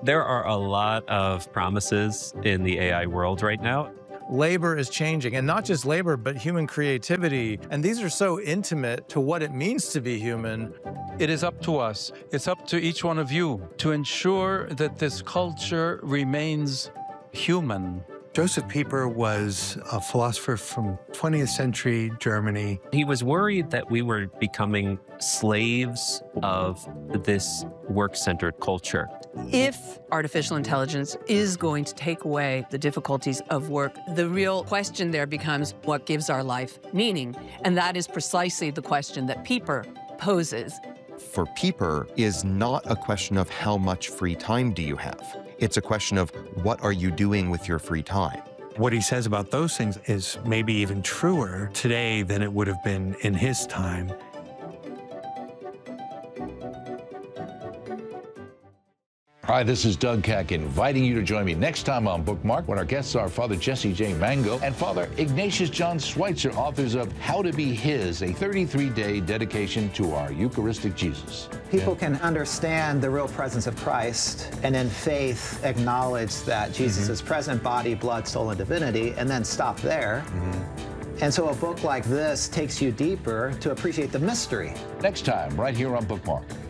There are a lot of promises in the AI world right now. Labor is changing, and not just labor, but human creativity. And these are so intimate to what it means to be human. It is up to us, it's up to each one of you to ensure that this culture remains human. Joseph Pieper was a philosopher from 20th century Germany. He was worried that we were becoming slaves of this work-centered culture. If artificial intelligence is going to take away the difficulties of work, the real question there becomes what gives our life meaning? And that is precisely the question that Pieper poses. For Pieper is not a question of how much free time do you have. It's a question of what are you doing with your free time. What he says about those things is maybe even truer today than it would have been in his time. Hi, this is Doug Keck inviting you to join me next time on Bookmark when our guests are Father Jesse J. Mango and Father Ignatius John Schweitzer, authors of How to Be His, a 33-day dedication to our Eucharistic Jesus. People can understand the real presence of Christ and in faith acknowledge that Jesus is present, body, blood, soul, and divinity, and then stop there. And so a book like this takes you deeper to appreciate the mystery. Next time, right here on Bookmark.